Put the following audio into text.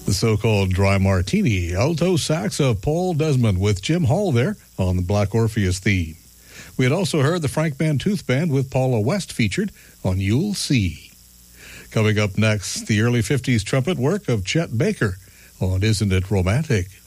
The so-called Dry Martini, alto sax of Paul Desmond with Jim Hall there on the Black Orpheus theme. We had also heard the Frank Mantooth Band with Paula West featured on You'll See. Coming up next, the early 50s trumpet work of Chet Baker on Isn't It Romantic?